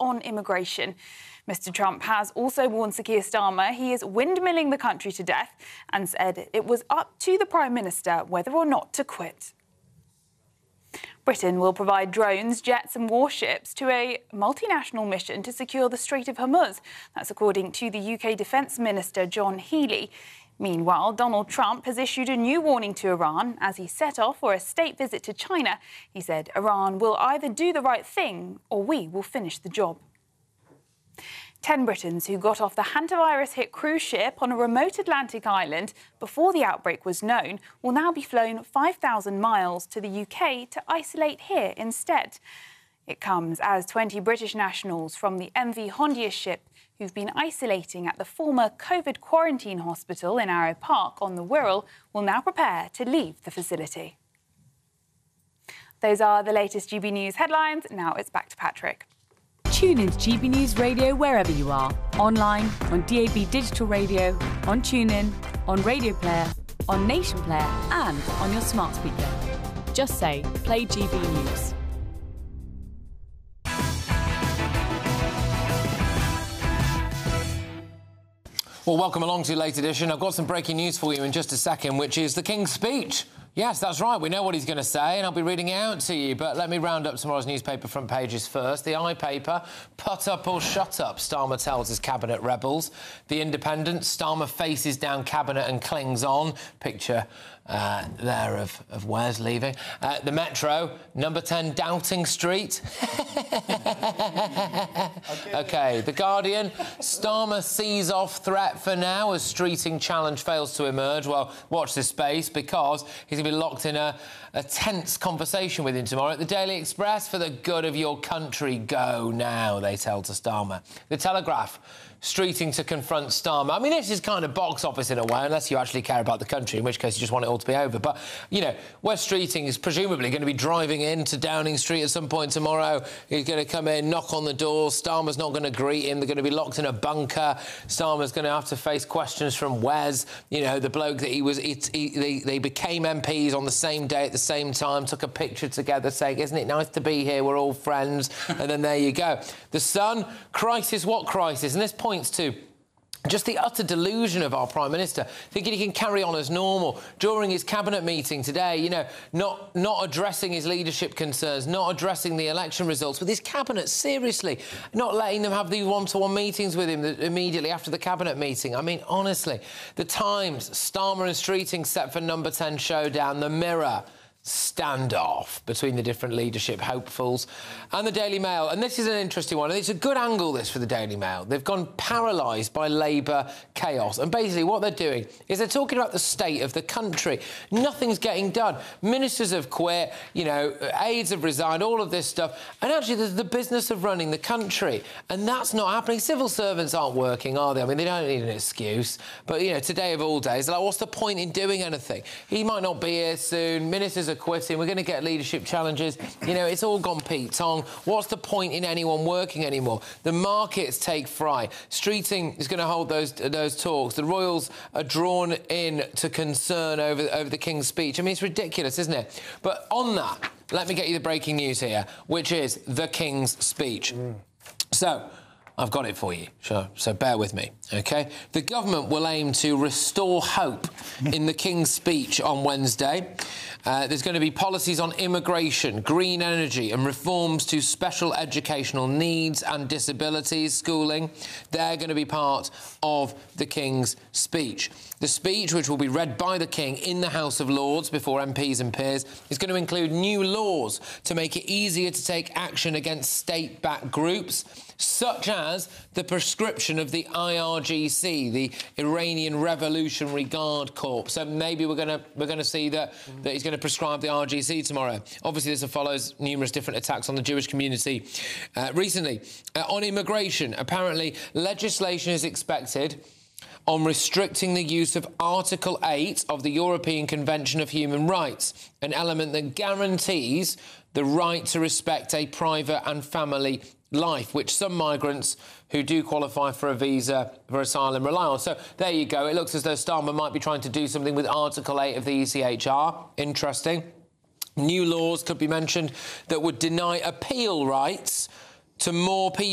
on immigration. Mr Trump has also warned Sir Keir Starmer he is windmilling the country to death and said it was up to the Prime Minister whether or not to quit. Britain will provide drones, jets and warships to a multinational mission to secure the Strait of Hormuz. That's according to the UK Defence Minister John Healey. Meanwhile, Donald Trump has issued a new warning to Iran as he set off for a state visit to China. He said Iran will either do the right thing or we will finish the job. 10 Britons who got off the hantavirus-hit cruise ship on a remote Atlantic island before the outbreak was known will now be flown 5,000 miles to the UK to isolate here instead. It comes as 20 British nationals from the MV Hondius ship who've been isolating at the former COVID quarantine hospital in Arrow Park on the Wirral will now prepare to leave the facility. Those are the latest GB News headlines. Now it's back to Patrick. Tune in to GB News Radio wherever you are. Online, on DAB Digital Radio, on TuneIn, on Radio Player, on Nation Player and on your smart speaker. Just say, play GB News. Well, welcome along to Late Edition. I've got some breaking news for you in just a second, which is the King's speech. Yes, that's right. We know what he's going to say, and I'll be reading it out to you. But let me round up tomorrow's newspaper front pages first. The iPaper, put up or shut up, Starmer tells his cabinet rebels. The Independent, Starmer faces down cabinet and clings on. Picture there of Wes leaving. The Metro, number 10 Downing Street. OK, The Guardian, Starmer sees off threat for now as Streeting challenge fails to emerge. Well, watch this space because he's going to be locked in a tense conversation with him tomorrow. At the Daily Express, for the good of your country, go now, they tell to Starmer. The Telegraph, Streeting to confront Starmer. I mean, this is kind of box office in a way, unless you actually care about the country, in which case you just want it all to be over. But, you know, Wes Streeting is presumably going to be driving into Downing Street at some point tomorrow. He's going to come in, knock on the door. Starmer's not going to greet him. They're going to be locked in a bunker. Starmer's going to have to face questions from Wes, you know, the bloke that he was... They became MPs on the same day at the same time, took a picture together saying, isn't it nice to be here, we're all friends, and then there you go. The Sun, crisis, what crisis? And this points to just the utter delusion of our Prime Minister, thinking he can carry on as normal. During his cabinet meeting today, you know, not addressing his leadership concerns, not addressing the election results, with his cabinet, seriously, not letting them have the one-to-one meetings with him immediately after the cabinet meeting. I mean, honestly, The Times, Starmer and Streeting set for number 10 showdown. The Mirror, standoff between the different leadership hopefuls. And the Daily Mail, and this is an interesting one, and it's a good angle, this, for the Daily Mail. They've gone paralysed by Labour chaos, and basically what they're doing is they're talking about the state of the country. Nothing's getting done. Ministers have quit, you know, aides have resigned, all of this stuff, and actually there's the business of running the country, and that's not happening. Civil servants aren't working, are they? I mean, they don't need an excuse, but, you know, today of all days, like, what's the point in doing anything? He might not be here soon, ministers are quitting, we're going to get leadership challenges. You know, it's all gone Pete Tong. What's the point in anyone working anymore? The markets take fright. Streeting is going to hold those talks. The Royals are drawn in to concern over the King's speech. I mean, it's ridiculous, isn't it? But on that, let me get you the breaking news here, which is the King's speech. So, I've got it for you, sure. So bear with me, OK? The government will aim to restore hope in the King's speech on Wednesday. There's going to be policies on immigration, green energy and reforms to special educational needs and disabilities, schooling. They're going to be part of the King's speech. The speech, which will be read by the King in the House of Lords before MPs and peers, is going to include new laws to make it easier to take action against state-backed groups, such as the proscription of the IRGC, the Iranian Revolutionary Guard Corps. So maybe we're going to see that he's going to prescribe the IRGC tomorrow. Obviously, this follows numerous different attacks on the Jewish community recently. On immigration, apparently legislation is expected on restricting the use of Article 8 of the European Convention of Human Rights, an element that guarantees the right to respect a private and family life, which some migrants who do qualify for a visa for asylum rely on. So there you go. It looks as though Starmer might be trying to do something with Article 8 of the ECHR. Interesting. New laws could be mentioned that would deny appeal rights to more people